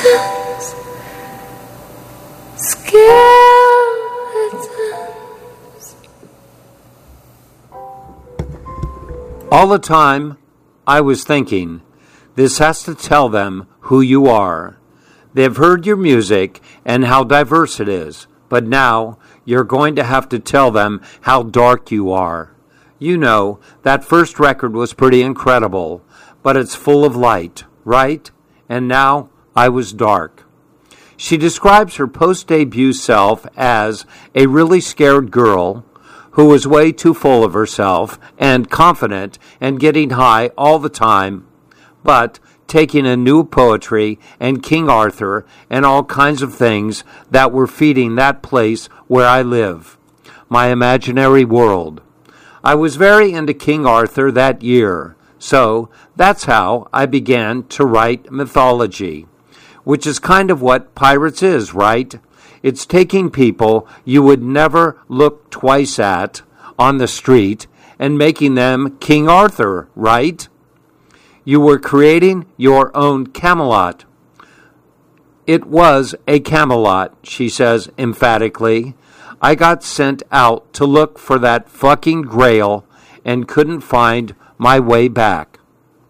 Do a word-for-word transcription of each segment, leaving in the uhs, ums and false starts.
skeletons, skeletons. All the time, I was thinking, this has to tell them who you are. They've heard your music and how diverse it is, but now you're going to have to tell them how dark you are. You know, that first record was pretty incredible, but it's full of light, right? And now I was dark. She describes her post-debut self as a really scared girl who was way too full of herself and confident and getting high all the time, but taking a new poetry and King Arthur and all kinds of things that were feeding that place where I live, my imaginary world. I was very into King Arthur that year, so that's how I began to write mythology, which is kind of what Pirates is, right? It's taking people you would never look twice at on the street and making them King Arthur, right? You were creating your own Camelot. It was a Camelot, she says emphatically. I got sent out to look for that fucking grail and couldn't find my way back.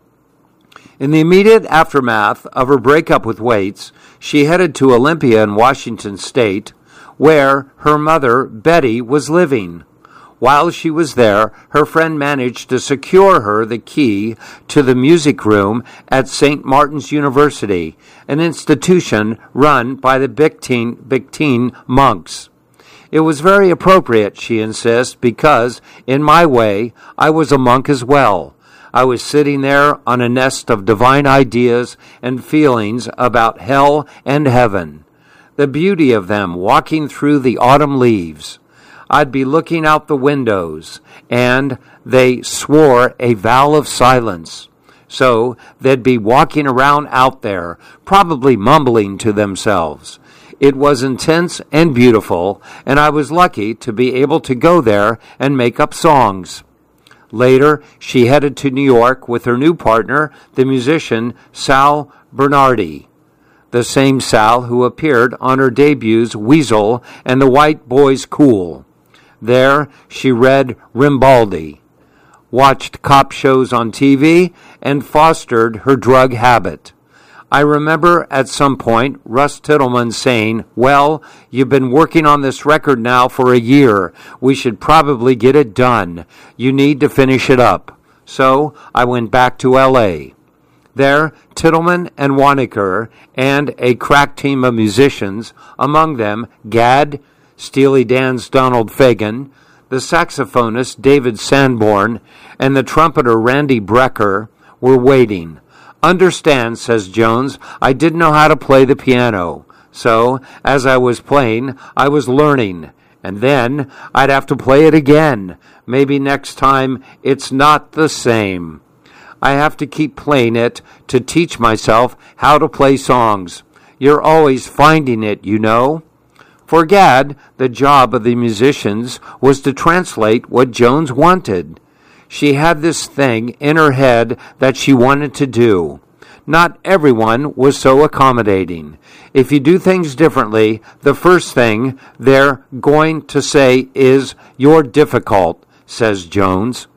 In the immediate aftermath of her breakup with Waits, she headed to Olympia in Washington State, where her mother, Betty, was living. While she was there, her friend managed to secure her the key to the music room at Saint Martin's University, an institution run by the Benedictine, Benedictine monks. It was very appropriate, she insists, because, in my way, I was a monk as well. I was sitting there on a nest of divine ideas and feelings about hell and heaven, the beauty of them walking through the autumn leaves. I'd be looking out the windows, and they swore a vow of silence. So they'd be walking around out there, probably mumbling to themselves. It was intense and beautiful, and I was lucky to be able to go there and make up songs. Later, she headed to New York with her new partner, the musician Sal Bernardi, the same Sal who appeared on her debuts Weasel and the White Boys Cool. There, she read Rimbaldi, watched cop shows on T V, and fostered her drug habit. I remember at some point Russ Titelman saying, well, you've been working on this record now for a year. We should probably get it done. You need to finish it up. So I went back to L A. There, Titelman and Waronker and a crack team of musicians, among them Gad, Steely Dan's Donald Fagen, the saxophonist David Sanborn, and the trumpeter Randy Brecker, were waiting. Understand, says Jones, I didn't know how to play the piano. So, as I was playing, I was learning. And then I'd have to play it again. Maybe next time it's not the same. I have to keep playing it to teach myself how to play songs. You're always finding it, you know. For Gad, the job of the musicians was to translate what Jones wanted. She had this thing in her head that she wanted to do. Not everyone was so accommodating. If you do things differently, the first thing they're going to say is, you're difficult, says Jones.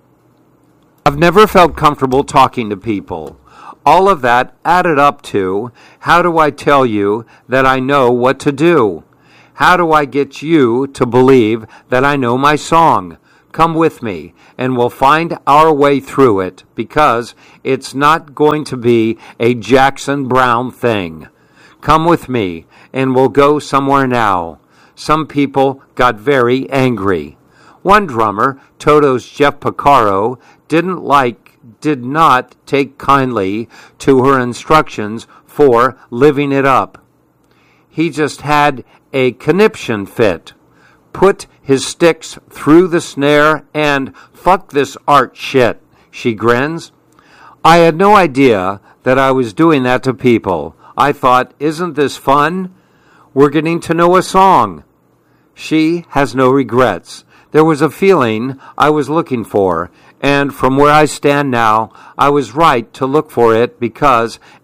I've never felt comfortable talking to people. All of that added up to, how do I tell you that I know what to do? How do I get you to believe that I know my song? Come with me, and we'll find our way through it, because it's not going to be a Jackson Browne thing. Come with me, and we'll go somewhere now. Some people got very angry. One drummer, Toto's Jeff Porcaro, didn't like, did not take kindly to her instructions for living it up. He just had a conniption fit. Put his sticks through the snare and fuck this art shit, she grins. I had no idea that I was doing that to people. I thought, isn't this fun? We're getting to know a song. She has no regrets. There was a feeling I was looking for, and from where I stand now, I was right to look for it because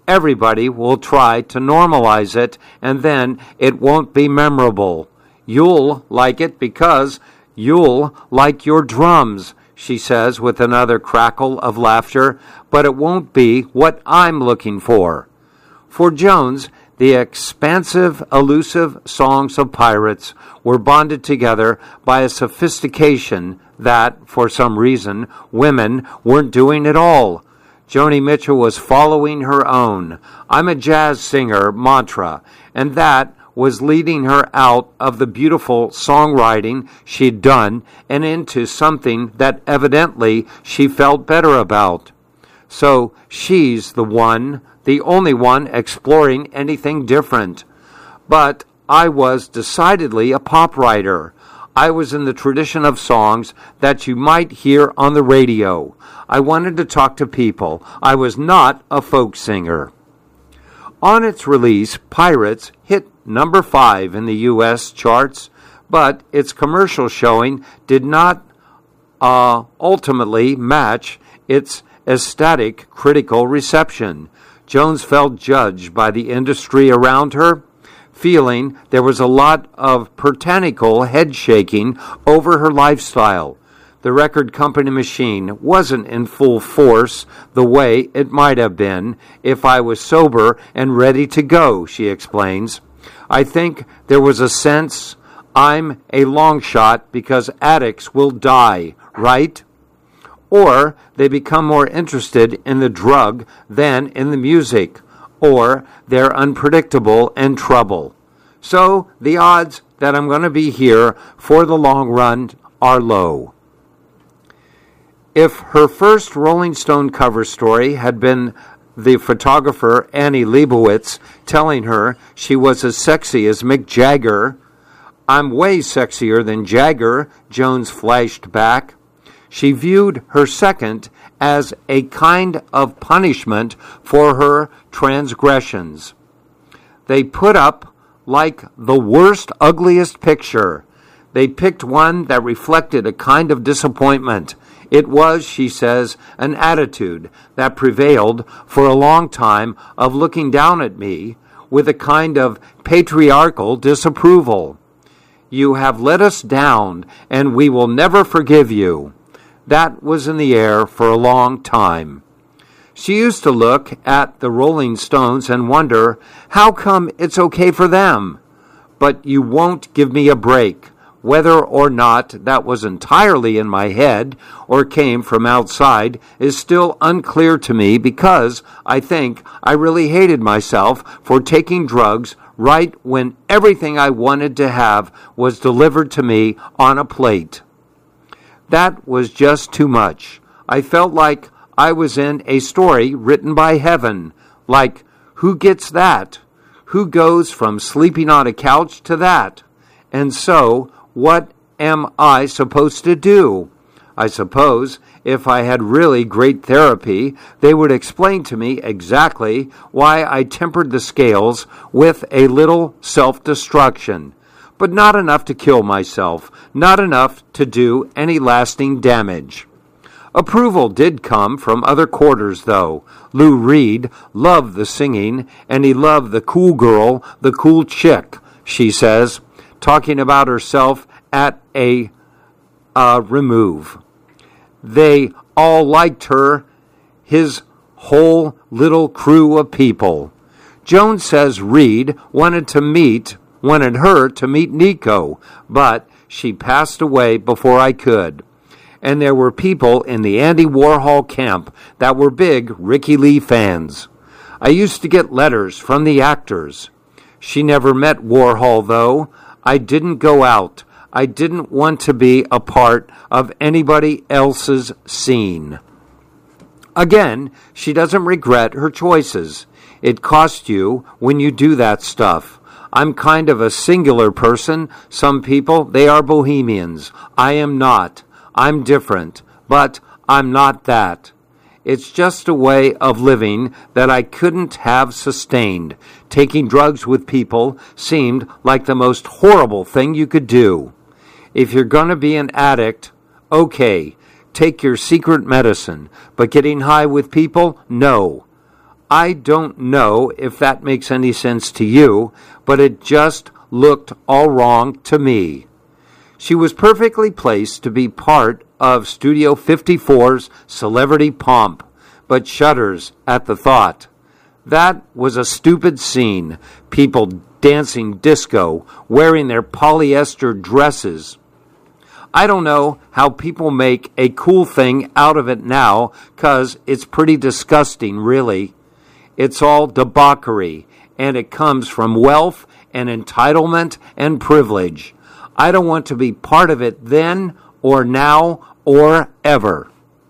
Everybody will try to normalize it, and then it won't be memorable. You'll like it because you'll like your drums, she says with another crackle of laughter, but it won't be what I'm looking for. For Jones, the expansive, elusive songs of pirates were bonded together by a sophistication that, for some reason, women weren't doing at all. Joni Mitchell was following her own "I'm a jazz singer" mantra, and that was leading her out of the beautiful songwriting she'd done and into something that evidently she felt better about. So she's the one, the only one exploring anything different. But I was decidedly a pop writer. I was in the tradition of songs that you might hear on the radio. I wanted to talk to people. I was not a folk singer. On its release, Pirates hit number five in the U S charts, but its commercial showing did not uh, ultimately match its ecstatic critical reception. Jones felt judged by the industry around her, feeling there was a lot of puritanical head shaking over her lifestyle. The record company machine wasn't in full force the way it might have been if I was sober and ready to go, she explains. I think there was a sense I'm a long shot because addicts will die, right? Or they become more interested in the drug than in the music, or they're unpredictable and trouble. So the odds that I'm going to be here for the long run are low. If her first Rolling Stone cover story had been the photographer Annie Leibovitz telling her she was as sexy as Mick Jagger, "I'm way sexier than Jagger," Jones flashed back. She viewed her second as a kind of punishment for her transgressions. They put up like the worst, ugliest picture. They picked one that reflected a kind of disappointment. It was, she says, an attitude that prevailed for a long time of looking down at me with a kind of patriarchal disapproval. "You have let us down, and we will never forgive you." That was in the air for a long time. She used to look at the Rolling Stones and wonder, how come it's okay for them? But you won't give me a break. Whether or not that was entirely in my head or came from outside is still unclear to me because I think I really hated myself for taking drugs right when everything I wanted to have was delivered to me on a plate. That was just too much. I felt like I was in a story written by heaven. Like, who gets that? Who goes from sleeping on a couch to that? And so, what am I supposed to do? I suppose if I had really great therapy, they would explain to me exactly why I tempered the scales with a little self-destruction. But not enough to kill myself, not enough to do any lasting damage. Approval did come from other quarters, though. Lou Reed loved the singing, and he loved the cool girl, the cool chick, she says, talking about herself at a uh, remove. They all liked her, his whole little crew of people. Jones says Reed wanted to meet, wanted her to meet Nico, but she passed away before I could. And there were people in the Andy Warhol camp that were big Ricky Lee fans. I used to get letters from the actors. She never met Warhol, though. I didn't go out. I didn't want to be a part of anybody else's scene. Again, she doesn't regret her choices. It costs you when you do that stuff. I'm kind of a singular person. Some people, they are bohemians. I am not. I'm different, but I'm not that. It's just a way of living that I couldn't have sustained. Taking drugs with people seemed like the most horrible thing you could do. If you're going to be an addict, okay, take your secret medicine, but getting high with people, no. I don't know if that makes any sense to you, but it just looked all wrong to me. She was perfectly placed to be part of Studio fifty-four's celebrity pomp, but shudders at the thought. That was a stupid scene. People dancing disco, wearing their polyester dresses. I don't know how people make a cool thing out of it now, 'cause it's pretty disgusting, really. It's all debauchery, and it comes from wealth and entitlement and privilege. I don't want to be part of it then, or now, or ever.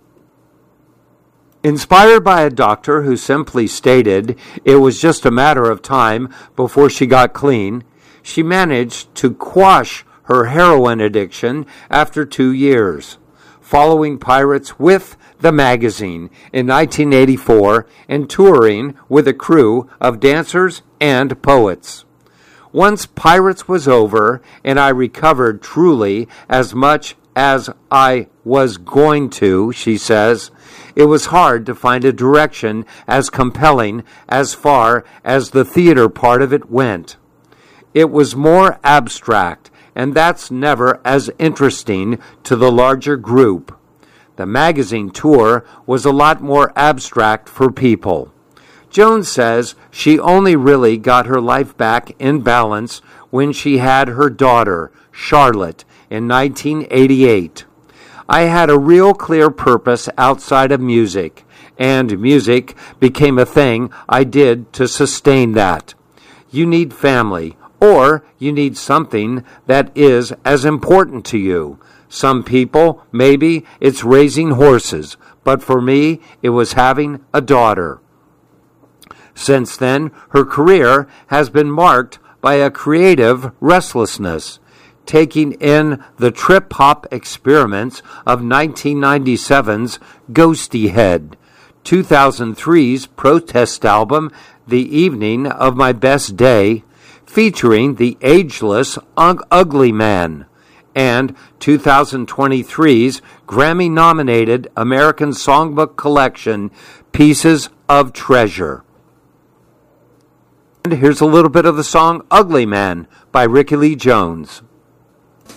Inspired by a doctor who simply stated it was just a matter of time before she got clean, she managed to quash her heroin addiction after two years, following Pirates with the magazine in nineteen eighty-four and touring with a crew of dancers and poets. Once Pirates was over and I recovered truly as much as I was going to, she says, it was hard to find a direction as compelling as far as the theater part of it went. It was more abstract, and that's never as interesting to the larger group. The magazine tour was a lot more abstract for people. Jones says she only really got her life back in balance when she had her daughter, Charlotte, in nineteen eighty-eight. I had a real clear purpose outside of music, and music became a thing I did to sustain that. You need family, or you need something that is as important to you. Some people, maybe it's raising horses, but for me, it was having a daughter. Since then, her career has been marked by a creative restlessness, taking in the trip-hop experiments of nineteen ninety-seven's Ghosty Head, two thousand three's protest album The Evening of My Best Day, featuring the ageless Ug- Ugly Man, and two thousand twenty-three's Grammy-nominated American Songbook collection, Pieces of Treasure. And here's a little bit of the song Ugly Man by Ricky Lee Jones.